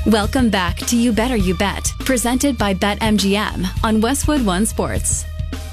Welcome back to You Better You Bet, presented by BetMGM on Westwood One Sports.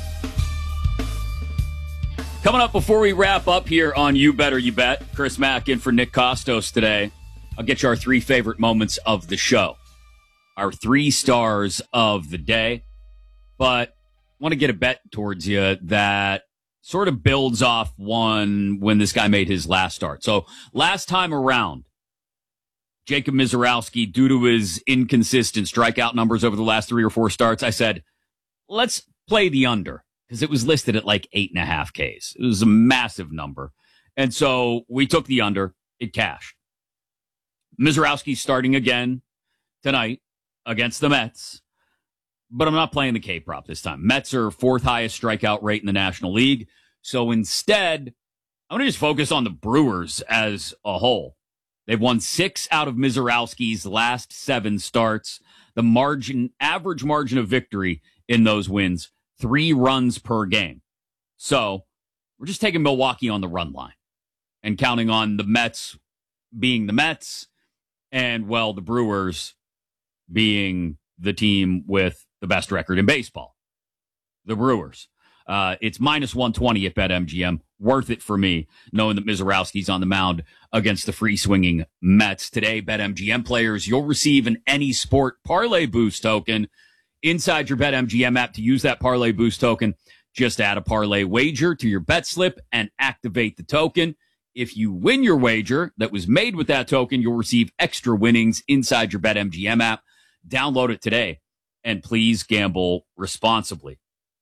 Coming up before we wrap up here on You Better You Bet, Chris Mack in for Nick Costos today. I'll get you our 3 favorite moments of the show, our 3 stars of the day. But I want to get a bet towards you that sort of builds off one when this guy made his last start. So last time around, Jacob Mizorowski, due to his inconsistent strikeout numbers over the last 3 or 4 starts, I said, let's play the under, because it was listed at like 8.5 Ks. It was a massive number. And so we took the under. It cashed. Mizorowski's starting again tonight against the Mets, but I'm not playing the K prop this time. Mets are 4th highest strikeout rate in the National League. So instead, I'm going to just focus on the Brewers as a whole. They've won 6 out of Mizorowski's last 7 starts. The average margin of victory in those wins, 3 runs per game. So we're just taking Milwaukee on the run line and counting on the Mets being the Mets and, well, the Brewers being the team with the best record in baseball. The Brewers. It's minus 120 at BetMGM. Worth it for me, knowing that Mizorowski's on the mound against the free-swinging Mets. Today, BetMGM players, you'll receive an Any Sport Parlay Boost token inside your BetMGM app. To use that Parlay Boost token, just add a parlay wager to your bet slip and activate the token. If you win your wager that was made with that token, you'll receive extra winnings inside your BetMGM app. Download it today, and please gamble responsibly.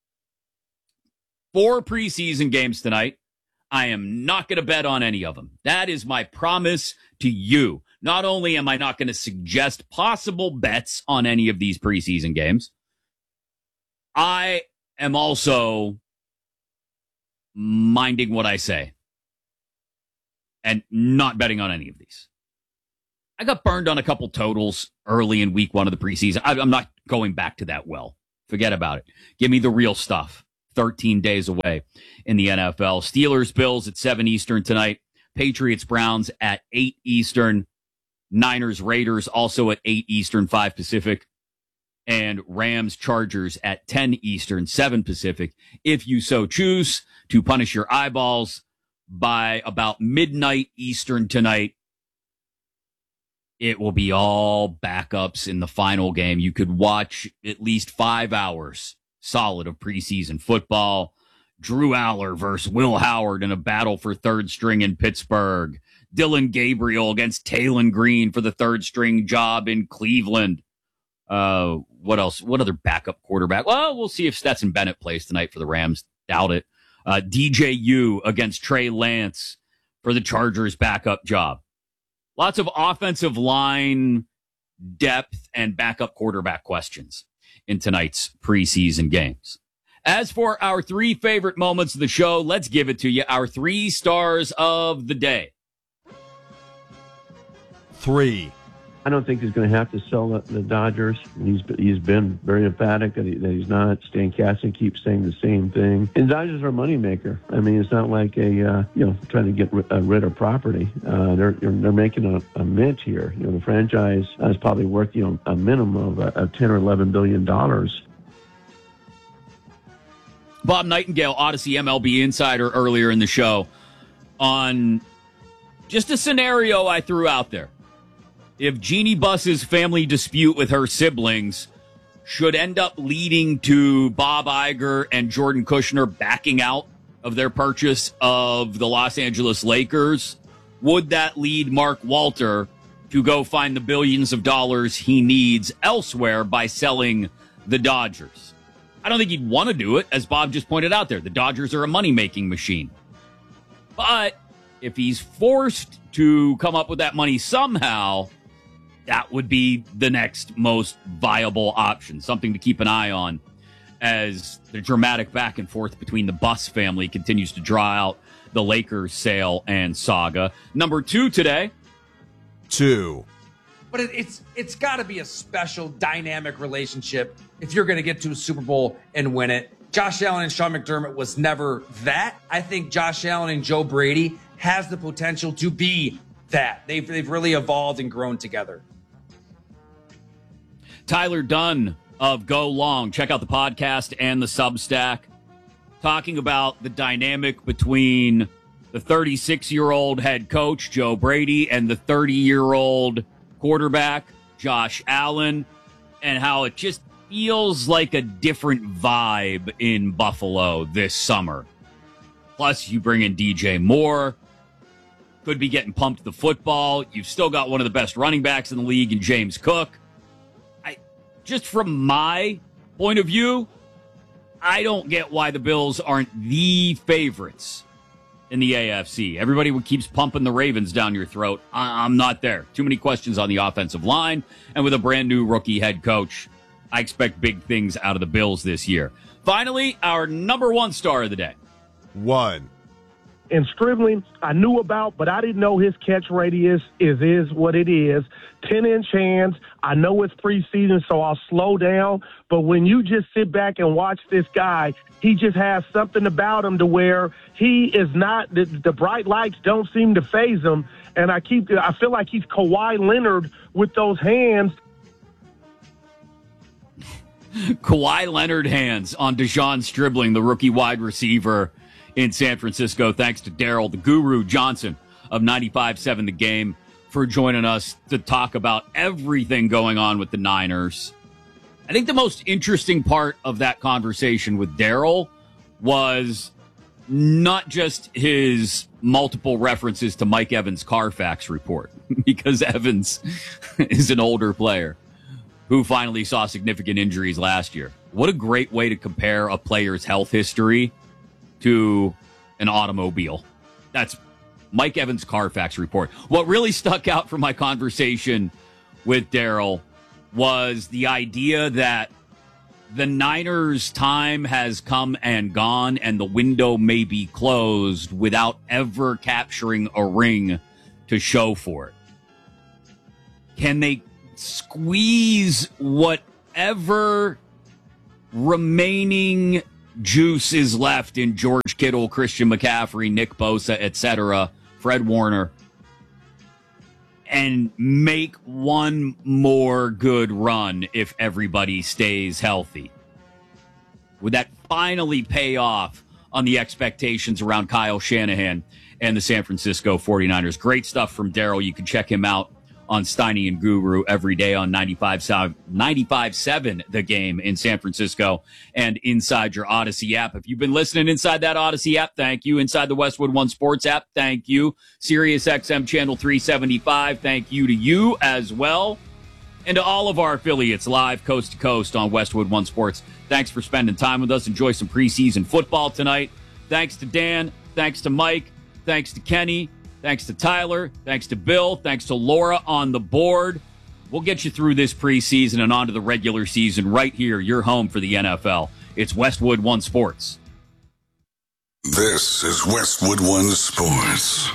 4 preseason games tonight. I am not going to bet on any of them. That is my promise to you. Not only am I not going to suggest possible bets on any of these preseason games, I am also minding what I say and not betting on any of these. I got burned on a couple totals early in week 1 of the preseason. I'm not going back to that well. Forget about it. Give me the real stuff. 13 days away in the NFL. Steelers, Bills at 7 Eastern tonight. Patriots, Browns at 8 Eastern. Niners, Raiders also at 8 Eastern, 5 Pacific. And Rams, Chargers at 10 Eastern, 7 Pacific. If you so choose to punish your eyeballs by about midnight Eastern tonight, it will be all backups in the final game. You could watch at least 5 hours solid of preseason football. Drew Aller versus Will Howard in a battle for 3rd string in Pittsburgh. Dylan Gabriel against Taylon Green for the 3rd string job in Cleveland. What else? What other backup quarterback? Well, we'll see if Stetson Bennett plays tonight for the Rams. Doubt it. DJU against Trey Lance for the Chargers backup job. Lots of offensive line depth and backup quarterback questions in tonight's preseason games. As for our 3 favorite moments of the show, let's give it to you. Our 3 stars of the day. 3. I don't think he's going to have to sell the Dodgers. He's been very emphatic that he's not. Stan Kasten keeps saying the same thing. And Dodgers are a moneymaker. I mean, it's not like trying to get rid of property. They're making a mint here. The franchise is probably worth a minimum of $10 or $11 billion. Bob Nightingale, Odyssey MLB Insider, earlier in the show on just a scenario I threw out there. If Jeannie Buss's family dispute with her siblings should end up leading to Bob Iger and Jordan Kushner backing out of their purchase of the Los Angeles Lakers, would that lead Mark Walter to go find the billions of dollars he needs elsewhere by selling the Dodgers? I don't think he'd want to do it, as Bob just pointed out there. The Dodgers are a money-making machine. But if he's forced to come up with that money somehow, that would be the next most viable option. Something to keep an eye on as the dramatic back and forth between the Buss family continues to draw out the Lakers sale and saga. Number 2 today. 2. But it's got to be a special dynamic relationship if you're going to get to a Super Bowl and win it. Josh Allen and Sean McDermott was never that. I think Josh Allen and Joe Brady has the potential to be that. They've really evolved and grown together. Tyler Dunn of Go Long. Check out the podcast and the Substack, talking about the dynamic between the 36-year-old head coach, Joe Brady, and the 30-year-old quarterback, Josh Allen, and how it just feels like a different vibe in Buffalo this summer. Plus, you bring in DJ Moore, could be getting pumped the football. You've still got one of the best running backs in the league in James Cook. Just from my point of view, I don't get why the Bills aren't the favorites in the AFC. Everybody keeps pumping the Ravens down your throat. I'm not there. Too many questions on the offensive line, and with a brand new rookie head coach, I expect big things out of the Bills this year. Finally, our number one star of the day. 1. And Stribling, I knew about, but I didn't know his catch radius is what it is. 10-inch hands. I know it's preseason, so I'll slow down. But when you just sit back and watch this guy, he just has something about him to where he is not, the bright lights don't seem to faze him. And I feel like he's Kawhi Leonard with those hands. Kawhi Leonard hands on Dejon Stribling, the rookie wide receiver in San Francisco. Thanks to Daryl, the Guru Johnson of 95.7 The Game, for joining us to talk about everything going on with the Niners. I think the most interesting part of that conversation with Daryl was not just his multiple references to Mike Evans' Carfax report, because Evans is an older player who finally saw significant injuries last year. What a great way to compare a player's health history to an automobile. That's Mike Evans' Carfax report. What really stuck out from my conversation with Daryl was the idea that the Niners' time has come and gone, and the window may be closed without ever capturing a ring to show for it. Can they squeeze whatever remaining juice is left in George Kittle, Christian McCaffrey, Nick Bosa, etc., Fred Warner, and make one more good run if everybody stays healthy? Would that finally pay off on the expectations around Kyle Shanahan and the San Francisco 49ers? Great stuff from Daryl. You can check him out on Steiny and Guru every day on 95.7 The Game in San Francisco and inside your Odyssey app. If you've been listening inside that Odyssey app, thank you. Inside the Westwood One Sports app, thank you. Sirius XM Channel 375, thank you to you as well. And to all of our affiliates live coast to coast on Westwood One Sports, thanks for spending time with us. Enjoy some preseason football tonight. Thanks to Dan. Thanks to Mike. Thanks to Kenny. Thanks to Tyler. Thanks to Bill. Thanks to Laura on the board. We'll get you through this preseason and on to the regular season right here, your home for the NFL. It's Westwood One Sports. This is Westwood One Sports.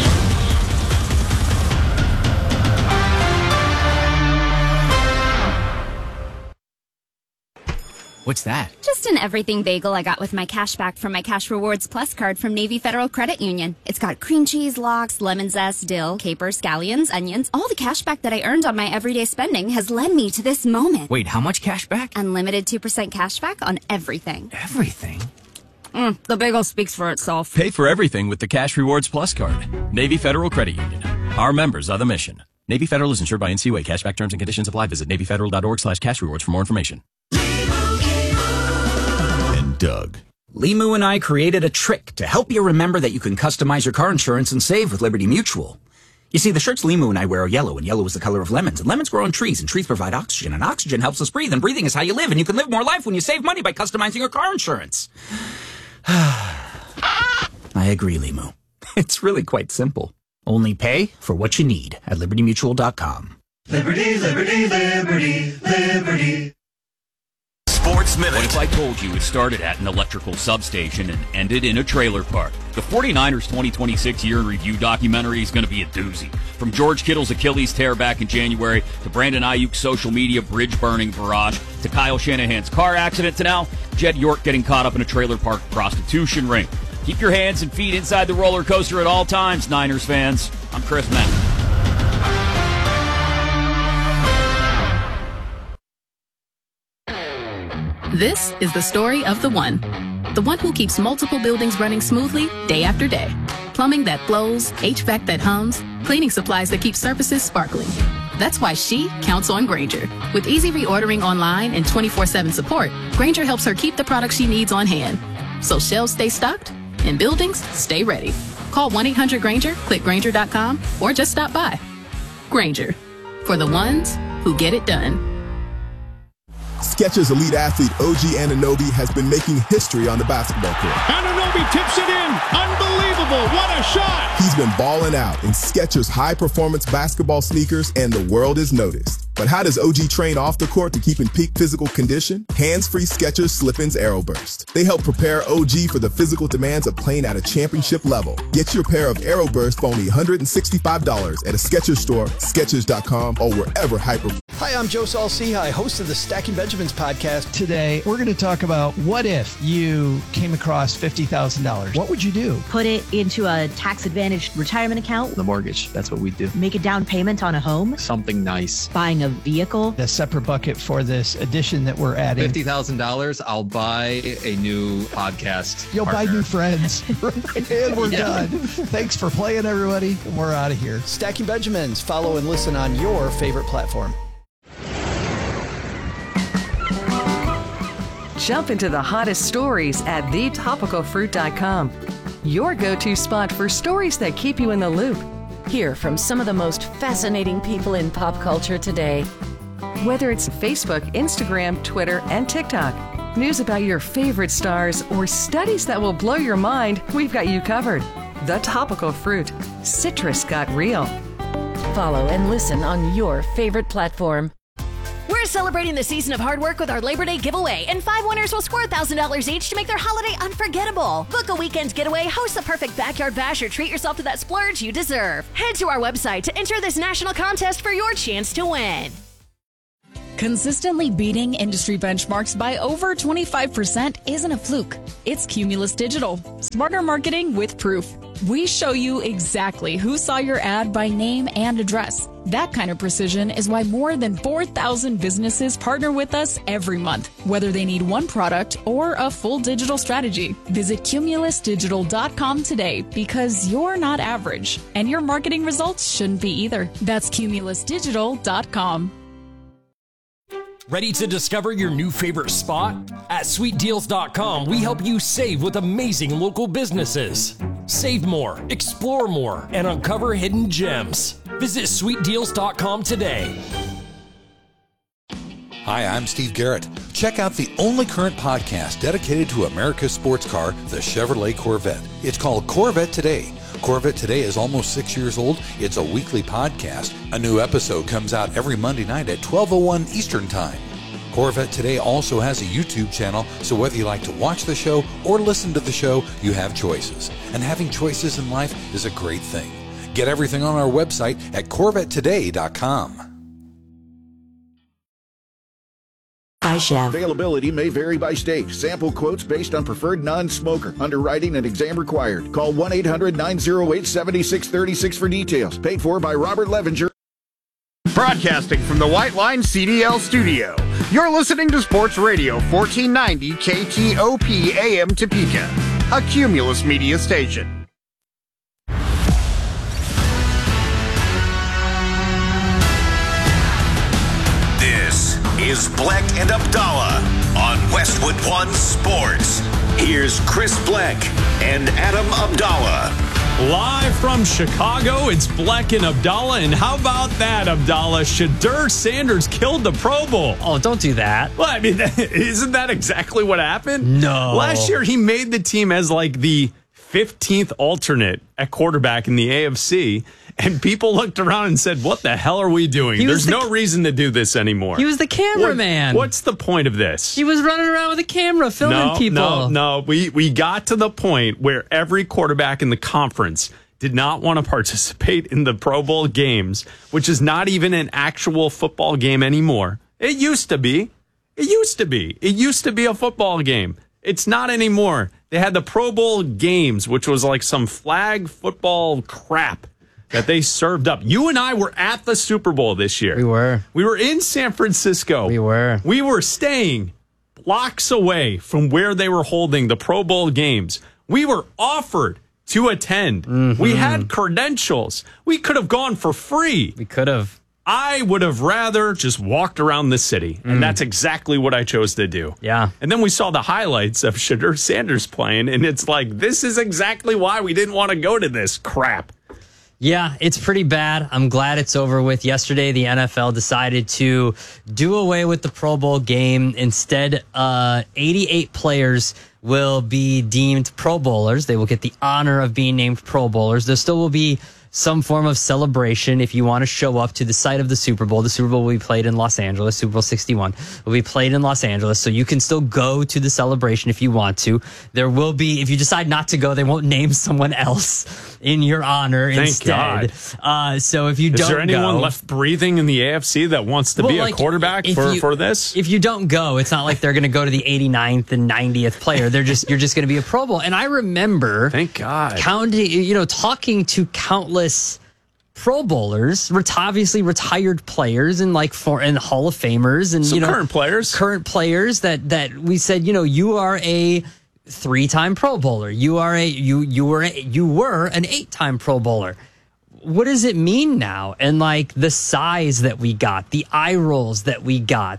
What's that? Just an everything bagel I got with my cash back from my Cash Rewards Plus card from Navy Federal Credit Union. It's got cream cheese, lox, lemon zest, dill, capers, scallions, onions. All the cash back that I earned on my everyday spending has led me to this moment. Wait, how much cash back? Unlimited 2% cash back on everything. Everything? The bagel speaks for itself. Pay for everything with the Cash Rewards Plus card. Navy Federal Credit Union. Our members are the mission. Navy Federal is insured by NCUA. Cashback terms and conditions apply. Visit NavyFederal.org/cashrewards for more information. Doug. Limu and I created a trick to help you remember that you can customize your car insurance and save with Liberty Mutual. You see, the shirts Limu and I wear are yellow, and yellow is the color of lemons, and lemons grow on trees, and trees provide oxygen, and oxygen helps us breathe, and breathing is how you live, and you can live more life when you save money by customizing your car insurance. I agree, Limu. It's really quite simple. Only pay for what you need at LibertyMutual.com. Liberty, liberty, liberty, liberty. Sports Minute. What if I told you it started at an electrical substation and ended in a trailer park? The 49ers 2026 Year in Review documentary is going to be a doozy. From George Kittle's Achilles tear back in January, to Brandon Ayuk's social media bridge-burning barrage, to Kyle Shanahan's car accident, to now Jed York getting caught up in a trailer park prostitution ring. Keep your hands and feet inside the roller coaster at all times, Niners fans. I'm Chris Mack. This is the story of the one who keeps multiple buildings running smoothly day after day. Plumbing that flows, HVAC that hums, cleaning supplies that keep surfaces sparkling. That's why she counts on Grainger. With easy reordering online and 24/7 support, Grainger helps her keep the products she needs on hand. So shelves stay stocked and buildings stay ready. Call 1-800-GRAINGER, click Grainger.com, or just stop by. Grainger, for the ones who get it done. Skechers elite athlete OG Anunoby has been making history on the basketball court. Anunoby tips it in. Unbelievable. What a shot. He's been balling out in Skechers high-performance basketball sneakers, and the world is noticed. But how does OG train off the court to keep in peak physical condition? Hands-free Skechers Slip-ins Aeroburst. They help prepare OG for the physical demands of playing at a championship level. Get your pair of Aeroburst for only $165 at a Skechers store, Skechers.com, or wherever hyper. Hi, I'm Joe Saul-Sehy, host of the Stacking Benjamins podcast. Today, we're going to talk about what if you came across $50,000. What would you do? Put it into a tax-advantaged retirement account. The mortgage. That's what we do. Make a down payment on a home. Something nice. Buying a vehicle. A separate bucket for this addition that we're adding. $50,000, I'll buy a new podcast. You'll partner. buy new friends. And we're done. Thanks for playing, everybody. And we're out of here. Stacking Benjamins. Follow and listen on your favorite platform. Jump into the hottest stories at thetopicalfruit.com. Your go-to spot for stories that keep you in the loop. Hear from some of the most fascinating people in pop culture today. Whether it's Facebook, Instagram, Twitter, and TikTok, news about your favorite stars, or studies that will blow your mind, we've got you covered. The Topical Fruit. Citrus got real. Follow and listen on your favorite platform. We're celebrating the season of hard work with our Labor Day giveaway, and 5 winners will score $1,000 each to make their holiday unforgettable. Book a weekend getaway, host the perfect backyard bash, or treat yourself to that splurge you deserve. Head to our website to enter this national contest for your chance to win. Consistently beating industry benchmarks by over 25% isn't a fluke. It's Cumulus Digital. Smarter marketing with proof. We show you exactly who saw your ad by name and address. That kind of precision is why more than 4,000 businesses partner with us every month, whether they need one product or a full digital strategy. Visit cumulusdigital.com today, because you're not average, and your marketing results shouldn't be either. That's cumulusdigital.com. Ready to discover your new favorite spot? At sweetdeals.com, we help you save with amazing local businesses. Save more, explore more, and uncover hidden gems. Visit sweetdeals.com today. Hi, I'm Steve Garrett. Check out the only current podcast dedicated to America's sports car, the Chevrolet Corvette. It's called Corvette Today. Corvette Today is almost 6 years old. It's a weekly podcast. A new episode comes out every Monday night at 12:01 Eastern Time. Corvette Today also has a YouTube channel, so whether you like to watch the show or listen to the show, you have choices. And having choices in life is a great thing. Get everything on our website at CorvetteToday.com. Availability may vary by state. Sample quotes based on preferred non-smoker. Underwriting and exam required. Call 1-800-908-7636 for details. Paid for by Robert Levenger. Broadcasting from the White Line CDL studio. You're listening to Sports Radio 1490 KTOP AM Topeka, a Cumulus media station. This is Bleck and Abdallah on Westwood One Sports. Here's Chris Bleck and Adam Abdallah. Live from Chicago, it's Bleck and Abdallah. And how about that, Abdallah? Shedeur Sanders killed the Pro Bowl. Oh, don't do that. Well, I mean, isn't that exactly what happened? No. Last year, he made the team as like the 15th alternate at quarterback in the AFC. And people looked around and said, what the hell are we doing? There's no reason to do this anymore. He was the cameraman. What's the point of this? He was running around with a camera filming people. No. We got to the point where every quarterback in the conference did not want to participate in the Pro Bowl games, which is not even an actual football game anymore. It used to be. It used to be a football game. It's not anymore. They had the Pro Bowl games, which was like some flag football crap that they served up. You and I were at the Super Bowl this year. We were. We were in San Francisco. We were. We were staying blocks away from where they were holding the Pro Bowl games. We were offered to attend. We had credentials. We could have gone for free. We could have. I would have rather just walked around the city, and that's exactly what I chose to do. Yeah. And then we saw the highlights of Shedeur Sanders playing, and it's like, this is exactly why we didn't want to go to this crap. Yeah, it's pretty bad. I'm glad it's over with. Yesterday, the NFL decided to do away with the Pro Bowl game. Instead, 88 players will be deemed Pro Bowlers. They will get the honor of being named Pro Bowlers. There still will be some form of celebration if you want to show up to the site of the Super Bowl. The Super Bowl will be played in Los Angeles. Super Bowl 61 will be played in Los Angeles, so you can still go to the celebration if you want to. There will be, if you decide not to go, they won't name someone else in your honor instead. God. So if you don't go... Is there anyone left breathing in the AFC that wants to be a quarterback for this? If you don't go, it's not like they're going to go to the 89th and 90th player. You're just going to be a Pro Bowl. And I remember... Thank God. Talking to countless Pro Bowlers, obviously retired players and and Hall of Famers and current players that we said, you are a 3-time Pro Bowler. You are you were an 8-time Pro Bowler. What does it mean now? And the size that we got, the eye rolls that we got,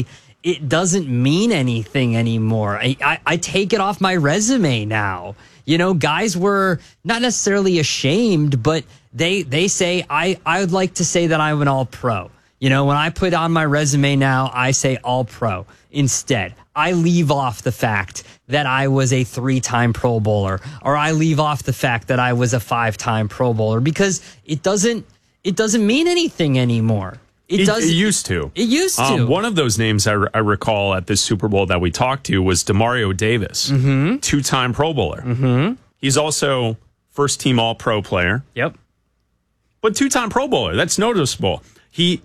it doesn't mean anything anymore. I take it off my resume now. Guys were not necessarily ashamed, but they say, I would like to say that I'm an all-pro. When I put on my resume now, I say all-pro. Instead, I leave off the fact that I was a 3-time Pro Bowler, or I leave off the fact that I was a 5-time Pro Bowler, because it doesn't mean anything anymore. It used to. It used to. One of those names I recall at this Super Bowl that we talked to was Demario Davis, 2-time Pro Bowler. He's also first-team All-Pro player. Yep. But 2-time Pro Bowler, that's noticeable. He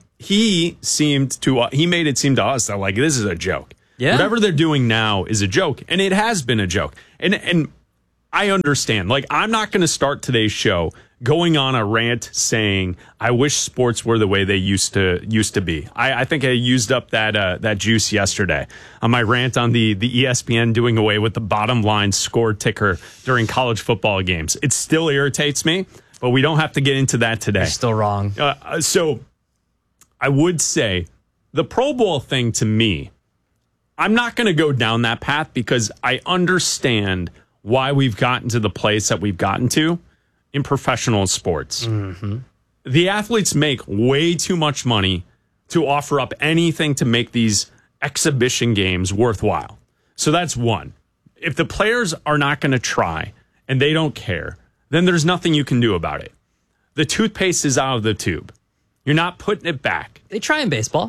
seemed to he made it seem to us that this is a joke. Yeah. Whatever they're doing now is a joke, and it has been a joke. And I understand. I'm not going to start today's show going on a rant saying I wish sports were the way they used to be. I think I used up that juice yesterday on my rant on the ESPN doing away with the bottom line score ticker during college football games. It still irritates me, but we don't have to get into that today. You're still wrong. So I would say the Pro Bowl thing, to me, I'm not going to go down that path because I understand why we've gotten to the place that we've gotten to in professional sports. The athletes make way too much money to offer up anything to make these exhibition games worthwhile. So that's one. If the players are not going to try and they don't care, then there's nothing you can do about it. The toothpaste is out of the tube. You're not putting it back. They try in baseball.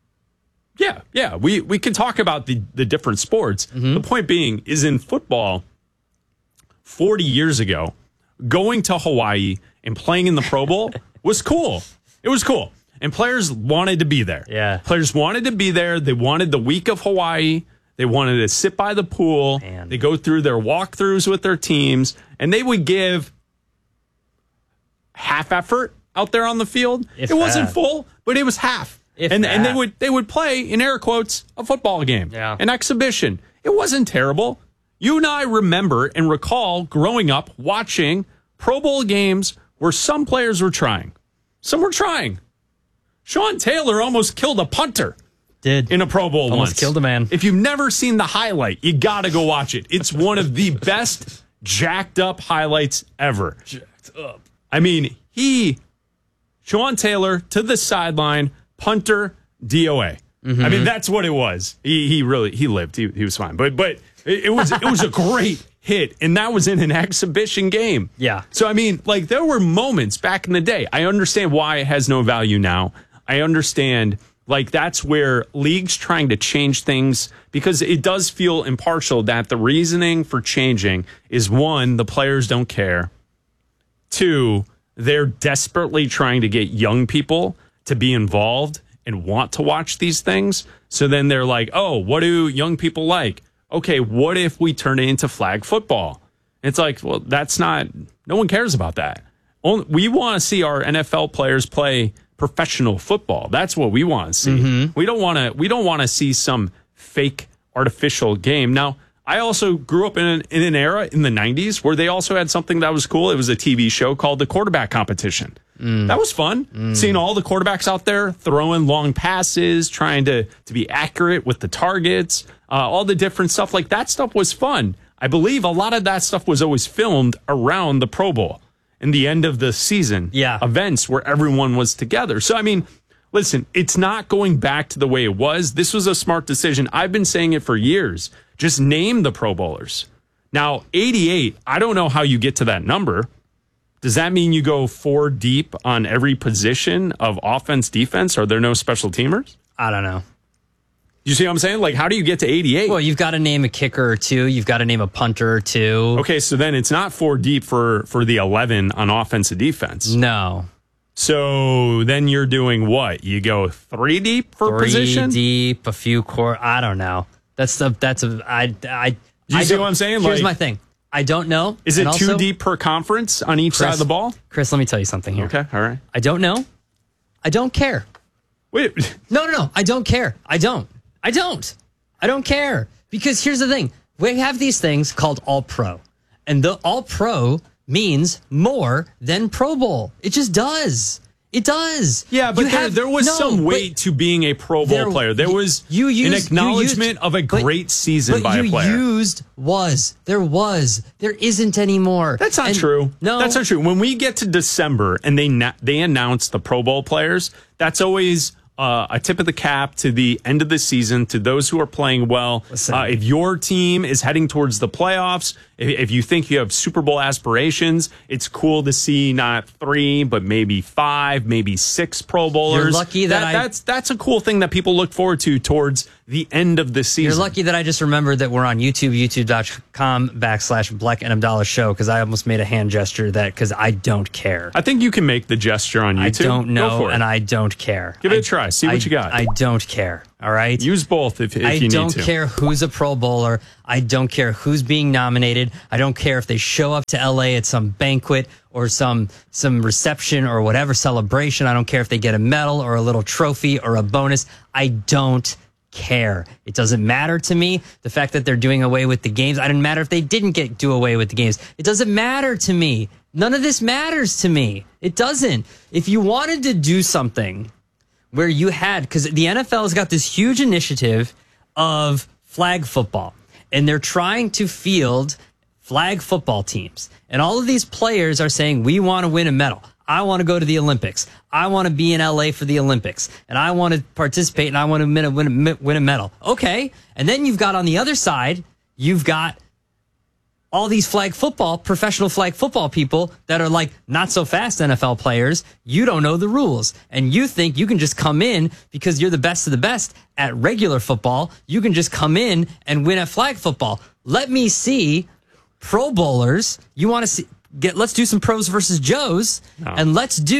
Yeah. We can talk about the different sports. The point being is in football, 40 years ago, going to Hawaii and playing in the Pro Bowl was cool. It was cool. And players wanted to be there. Yeah. Players wanted to be there. They wanted the week of Hawaii. They wanted to sit by the pool. Man. They go through their walkthroughs with their teams, and they would give half effort out there on the field. It wasn't full, but it was half. And they would play, in air quotes, a football game, an exhibition. It wasn't terrible. You and I remember and recall growing up watching Pro Bowl games where some players were trying. Some were trying. Sean Taylor almost killed a punter. Did. In a Pro Bowl almost once. Killed a man. If you've never seen the highlight, you got to go watch it. It's one of the best jacked up highlights ever. Jacked up. I mean, Sean Taylor to the sideline, punter, DOA. I mean, that's what it was. He lived. He was fine. But it was a great hit, and that was in an exhibition game. Yeah. So, I mean, there were moments back in the day. I understand why it has no value now. I understand, that's where leagues trying to change things, because it does feel impartial that the reasoning for changing is, one, the players don't care. Two, they're desperately trying to get young people to be involved and want to watch these things. So then they're like, oh, what do young people like? Okay, what if we turn it into flag football? It's like, well, no one cares about that. We want to see our NFL players play professional football. That's what we want to see. We don't want to see some fake artificial game. Now, I also grew up in an era in the 90s where they also had something that was cool. It was a TV show called The Quarterback Competition. That was fun. Seeing all the quarterbacks out there throwing long passes, trying to be accurate with the targets, all the different stuff. Like, that stuff was fun. I believe a lot of that stuff was always filmed around the Pro Bowl and the end of the season events where everyone was together. So, I mean, listen, it's not going back to the way it was. This was a smart decision. I've been saying it for years. Just name the Pro Bowlers. Now, 88, I don't know how you get to that number. Does that mean you go 4 deep on every position of offense, defense? Are there no special teamers? I don't know. You see what I'm saying? Like, how do you get to 88? Well, you've got to name a kicker or 2. You've got to name a punter or 2. Okay, so then it's not 4 deep for the 11 on offense and defense. No. So then you're doing what? You go 3 deep for position? 3 deep, a few core. I don't know. You see what I'm saying? Here's my thing. I don't know. Is it 2 deep per conference on each side of the ball? Chris, let me tell you something here. Okay, all right. I don't know. I don't care. Wait. No. I don't care. I don't care. Because here's the thing. We have these things called All-Pro. And the All-Pro means more than Pro Bowl. It just does. It does. Yeah, but there was some weight to being a Pro Bowl player. There was an acknowledgement of a great season by a player. There isn't anymore. That's not true. No. That's not true. When we get to December and they announce the Pro Bowl players, that's always a tip of the cap to the end of the season, to those who are playing well. If your team is heading towards the playoffs, if you think you have Super Bowl aspirations, it's cool to see not 3, but maybe 5, maybe 6 Pro Bowlers. You're lucky that's a cool thing that people look forward to towards the end of the season. You're lucky that I just remembered that we're on YouTube, youtube.com/Black and Abdallah show, because I almost made a hand gesture because I don't care. I think you can make the gesture on YouTube. I don't know, Go for it. and I don't care. Give it a try. See what you got. I don't care. All right? Use both if you need to. I don't care who's a Pro Bowler. I don't care who's being nominated. I don't care if they show up to LA at some banquet or some reception or whatever celebration. I don't care if they get a medal or a little trophy or a bonus. I don't care. It doesn't matter to me. The fact that they're doing away with the games. I didn't matter if they didn't do away with the games. It doesn't matter to me. None of this matters to me. It doesn't. If you wanted to do something where you had, because the NFL has got this huge initiative of flag football, and they're trying to field flag football teams. And all of these players are saying, we want to win a medal. I want to go to the Olympics. I want to be in LA for the Olympics. And I want to participate, and I want to win a medal. Okay. And then you've got on the other side, you've got all these professional flag football people that are like not so fast NFL players. You don't know the rules. And you think you can just come in because you're the best of the best at regular football. You can just come in and win at flag football. Let me see Pro Bowlers. You want to see, let's do some pros versus Joes. No. And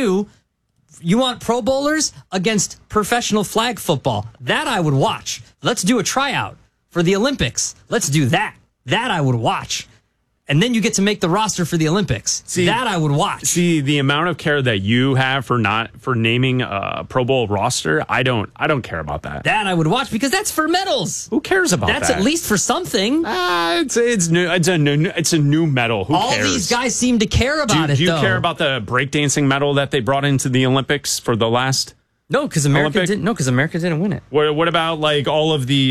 you want Pro Bowlers against professional flag football. That I would watch. Let's do a tryout for the Olympics. Let's do that. That I would watch. And then you get to make the roster for the Olympics. That I would watch. See, the amount of care that you have for naming a Pro Bowl roster, I don't care about that. That I would watch because that's for medals. Who cares about that? That's at least for something. It's new. It's a new medal. Who cares? All these guys seem to care about it. Do you care about the breakdancing medal that they brought into the Olympics for the last? No, because America didn't. No, because America didn't win it. What about like all of the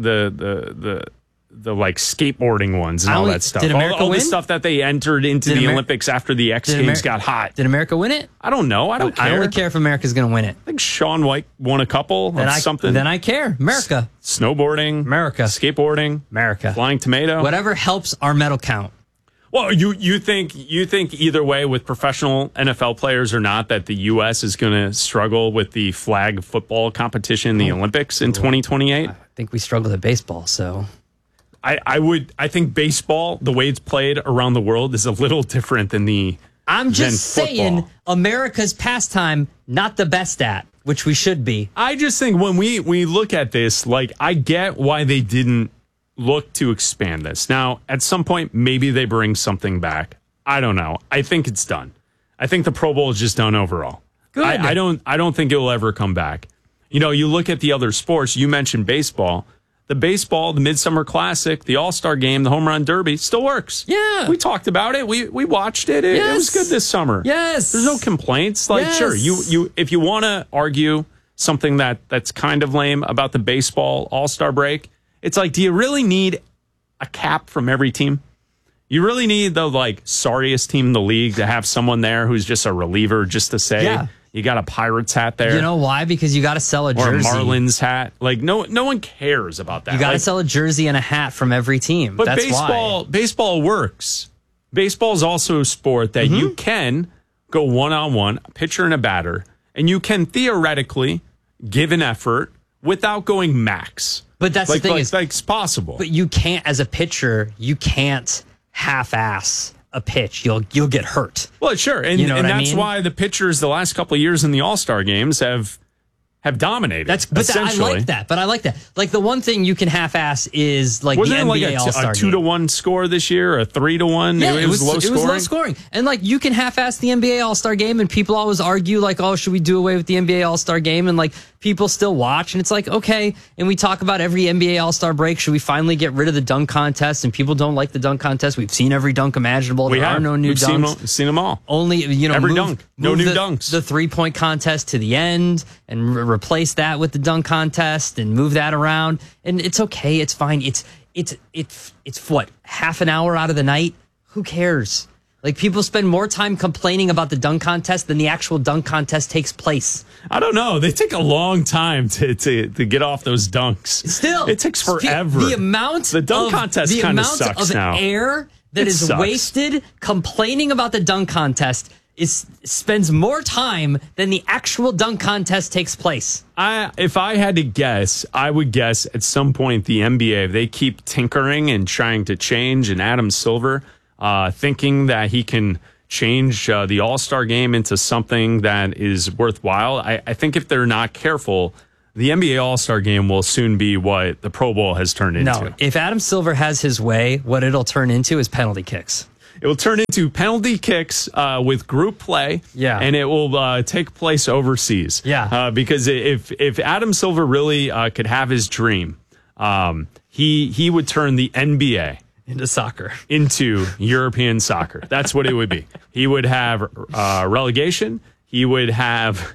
like skateboarding ones and all that stuff? Did America all win? The stuff that they entered into the Olympics after the X Games got hot. Did America win it? I don't know. I don't care. I only care if America's going to win it. I think Shaun White won a couple something. Then I care. America. Snowboarding. America. Skateboarding. America. Flying tomato. Whatever helps our medal count. Well, you think either way with professional NFL players or not that the U.S. is going to struggle with the flag football competition in the Olympics in 2028? I think we struggle at baseball, so... I think baseball, the way it's played around the world, is a little different than I'm just saying America's pastime, not the best at, which we should be. I just think when we look at this, like, I get why they didn't look to expand this. Now, at some point, maybe they bring something back. I don't know. I think it's done. I think the Pro Bowl is just done overall. Good. I don't think it will ever come back. You know, you look at the other sports, you mentioned baseball. the baseball, the Midsummer Classic, the All-Star Game, the Home Run Derby still works. Yeah. We talked about it. We watched it. It was good this summer. Yes. There's no complaints. Like, sure, you if you want to argue something that's kind of lame about the baseball All-Star break, it's like, do you really need a cap from every team? You really need the, like, sorriest team in the league to have someone there who's just a reliever just to say, you got a Pirates hat there. You know why? Because you got to sell a jersey. Or a Marlins hat. Like, no one cares about that. You got to sell a jersey and a hat from every team. But that's why. Baseball works. Baseball is also a sport that you can go one-on-one, a pitcher and a batter, and you can theoretically give an effort without going max. But that's the thing is, it's possible. But you can't, as a pitcher, you can't half-ass a pitch. You'll get hurt. Well, sure, and that's why the pitchers the last couple of years in the All-Star games have dominated. I like that. But I like that. Like, the one thing you can half-ass is like Wasn't the NBA All-Star game. A 2-1 score this year, or a 3-1. Yeah, it was low scoring. It was low scoring, and like you can half-ass the NBA All-Star game, and people always argue like, oh, should we do away with the NBA All-Star game? And like people still watch, and it's like, okay. And we talk about every NBA All-Star break. Should we finally get rid of the dunk contest? And people don't like the dunk contest. We've seen every dunk imaginable. There are no new dunks. We've seen them all. Only every dunk. No new dunks. The 3-point contest to the end, and replace that with the dunk contest, and move that around. And it's okay. It's fine. It's what, half an hour out of the night? Who cares? Like, people spend more time complaining about the dunk contest than the actual dunk contest takes place. I don't know. They take a long time to get off those dunks. Still, it takes forever. The dunk contest kind of sucks now. The air that is wasted complaining about the dunk contest spends more time than the actual dunk contest takes place. If I had to guess, I would guess at some point the NBA, if they keep tinkering and trying to change, and Adam Silver thinking that he can change the All-Star game into something that is worthwhile. I think if they're not careful, the NBA All-Star game will soon be what the Pro Bowl has turned into. No, if Adam Silver has his way, what it'll turn into is penalty kicks. It will turn into penalty kicks with group play, and it will take place overseas. Because if Adam Silver really could have his dream, he would turn the NBA into soccer, into European soccer. That's what it would be. He would have relegation. He would have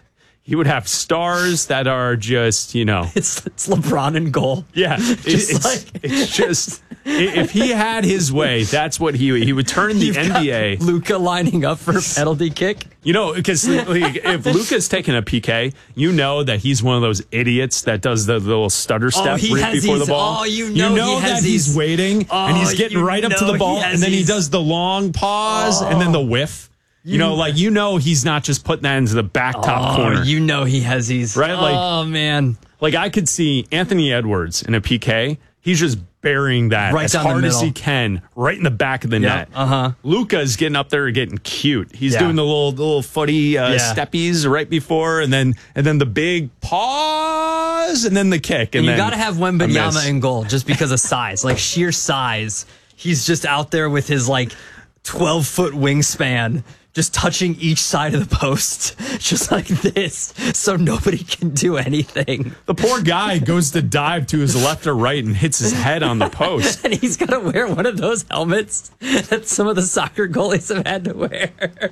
stars that are just, it's LeBron in goal. Yeah, it's just if he had his way, that's what he would turn the NBA. Luka lining up for a penalty kick. Because if Luka's taking a PK, that he's one of those idiots that does the little stutter step right before the ball. Oh, he's waiting and he's getting right up to the ball, and then he does the long pause and then the whiff. He's not just putting that into the back top corner. He has these. Right? Oh, man. Like, I could see Anthony Edwards in a PK. He's just burying that right as hard as he can, right in the back of the net. Luka's getting up there getting cute. He's doing the little footy steppies right before, and then the big pause, and then the kick. And you got to have Wembanyama in goal just because of size, like sheer size. He's just out there with his 12-foot wingspan, just touching each side of the post, just like this, so nobody can do anything. The poor guy goes to dive to his left or right and hits his head on the post. And he's got to wear one of those helmets that some of the soccer goalies have had to wear.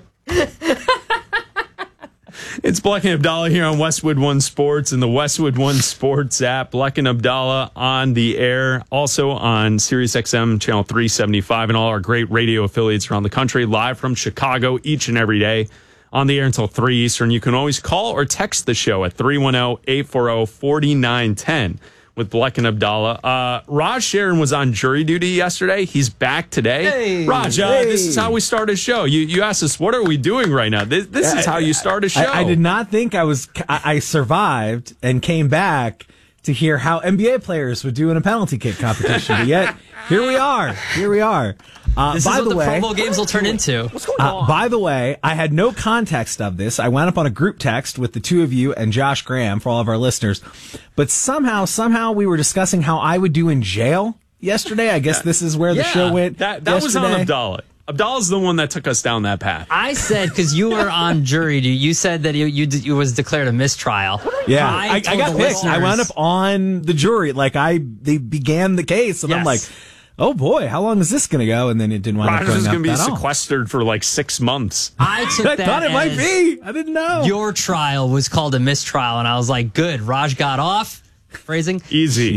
It's Bleck and Abdallah here on Westwood One Sports and the Westwood One Sports app. Bleck and Abdallah on the air, also on SiriusXM channel 375 and all our great radio affiliates around the country, live from Chicago each and every day, on the air until 3 Eastern. You can always call or text the show at 310-840-4910 with Bleck and Abdallah. Raj Sharon was on jury duty yesterday. He's back today. Hey, Raj, this is how we start a show. You asked us, what are we doing right now? This is how you start a show. I did not think I survived and came back to hear how NBA players would do in a penalty kick competition. But yet, here we are. This is what the Pro Bowl games will turn into. What's going on? By the way, I had no context of this. I wound up on a group text with the two of you and Josh Graham for all of our listeners. But somehow we were discussing how I would do in jail yesterday. I guess this is where the show went. That was on Abdallah. Abdallah's the one that took us down that path. I said, because you were on jury, you said that you was declared a mistrial. Yeah, I got picked. I wound up on the jury. Like, they began the case, and I'm like, oh boy, how long is this going to go? And then it didn't wind up going Rogers is going to be sequestered for like 6 months. I took that thought it might be. I didn't know. Your trial was called a mistrial, and I was like, good. Raj got off. Phrasing easy.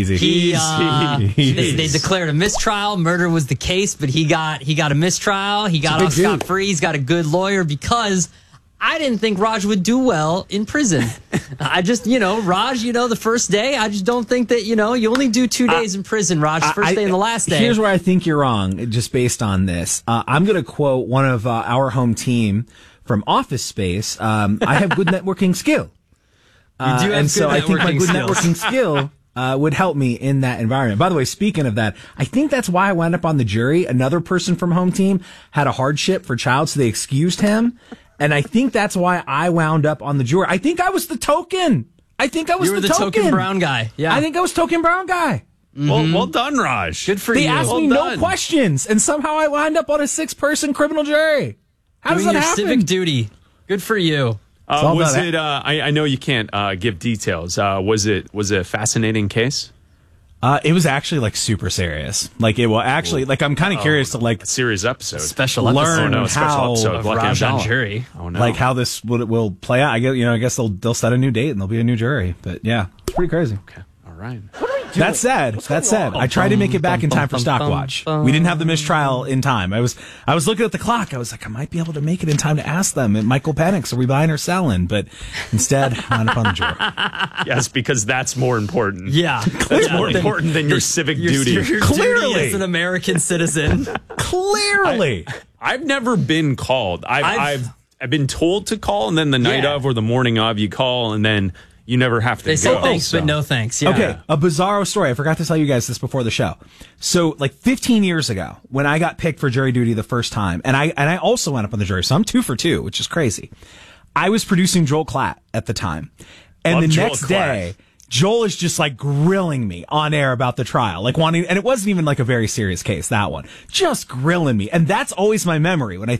They declared a mistrial. Murder was the case, but he got a mistrial. He got off scot-free. He's got a good lawyer because I didn't think Raj would do well in prison. I just, Raj, the first day, I just don't think that, you only do 2 days in prison, Raj, first day and the last day. Here's where I think you're wrong, just based on this. I'm going to quote one of our home team from Office Space. I have good networking skill. I think my good networking skill would help me in that environment. By the way, speaking of that, I think that's why I wound up on the jury. Another person from home team had a hardship for child, so they excused him. And I think that's why I wound up on the jury. I think I was the token. You were the token brown guy. Yeah. I think I was token brown guy. Mm-hmm. Well done, Raj. Good for you. you. They asked me no questions, and somehow I wound up on a 6-person criminal jury. How does that happen? Doing your civic duty. Good for you. Was it? I know you can't give details. Was it a fascinating case? It was actually like super serious. Like it will actually like I'm kind of curious to like a serious episode, special episode, of Raj on jury. Oh no, like how this will play out. I guess they'll set a new date and there'll be a new jury. But yeah, it's pretty crazy. Okay, all right. That said, I tried to make it back in time for Stockwatch. We didn't have the mistrial in time. I was looking at the clock. I was like, I might be able to make it in time to ask them. And Michael panics, are we buying or selling? But instead, I wound up on the jury. Yes, because that's more important. Yeah. That's more important than your civic duty. Your Clearly. duty as an American citizen. Clearly. I've never been called. I've been told to call, and then the night of or the morning of, you call, and then you never have to They say thanks, but no thanks. Yeah. Okay, a bizarro story. I forgot to tell you guys this before the show. So, like 15 years ago, when I got picked for jury duty the first time, and I also went up on the jury, so I'm 2 for 2, which is crazy. I was producing Joel Klatt at the time. And the next day, Joel is just like grilling me on air about the trial, like wanting, and it wasn't even like a very serious case, that one, just grilling me. And that's always my memory when I